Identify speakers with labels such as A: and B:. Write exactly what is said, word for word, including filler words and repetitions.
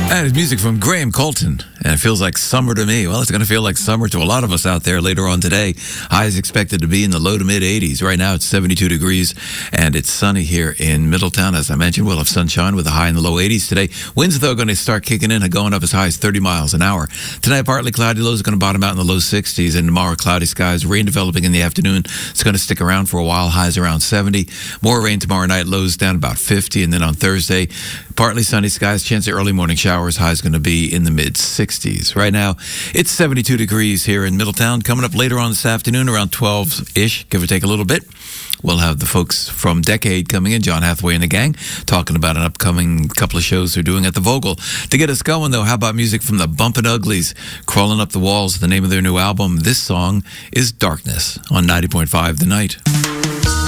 A: That is music from Graham Colton, and it feels like summer to me. Well, it's going to feel like summer to a lot of us out there later on today. High is expected to be in the low to mid eighties. Right now, it's seventy-two degrees, and it's sunny here in Middletown. As I mentioned, we'll have sunshine with a high in the low eighties today. Winds, though, are going to start kicking in and going up as high as thirty miles an hour. Tonight, partly cloudy. Lows are going to bottom out in the low sixties, and tomorrow, cloudy skies. Rain developing in the afternoon. It's going to stick around for a while. Highs around seventy. More rain tomorrow night. Lows down about fifty, and then on Thursday, partly sunny skies. Chance of early morning showers. High is going to be in the mid sixties. Right now, it's seventy-two degrees here in Middletown. Coming up later on this afternoon, around twelve-ish, give or take a little bit, we'll have the folks from Decade coming in, John Hathaway and the gang, talking about an upcoming couple of shows they're doing at the Vogel. To get us going, though, how about music from the Bumpin' Uglies, Crawling Up the Walls, the name of their new album. This song is Darkness on ninety point five The Night.